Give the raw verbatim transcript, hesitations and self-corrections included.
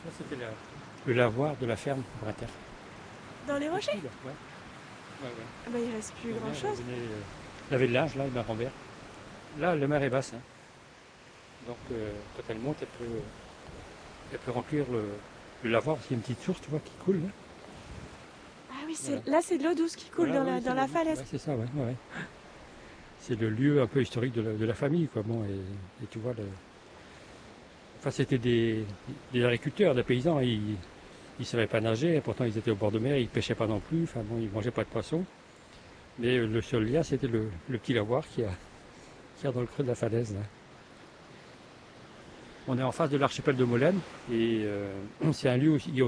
Ça, c'était la- le lavoir de la ferme Brinter. Dans les rochers? Ouais. Ouais, ouais. Ah bah, il reste plus Ma grand mère, elle chose. venait euh, laver le linge, là, le mer en verre. Là, la mer est basse. Hein. Donc, euh, quand elle monte, elle peut, elle peut remplir le, le lavoir, parce qu'il y a une petite source, tu vois, qui coule. Là, Ah oui, c'est voilà. là c'est de l'eau douce qui coule Voilà, dans oui, la, c'est dans le- la falaise. ouais, c'est ça, ouais, ouais. C'est le lieu un peu historique de la, de la famille, quoi. Bon, et, et tu vois, le... enfin, c'était des, des agriculteurs, des paysans. Ils ne savaient pas nager, pourtant ils étaient au bord de mer, ils pêchaient pas non plus. Enfin bon, ils mangeaient pas de poisson. Mais le seul lien, c'était le, le petit lavoir qui a, qui a dans le creux de la falaise. Là. On est en face de l'archipel de Molène et euh, c'est un lieu où il y a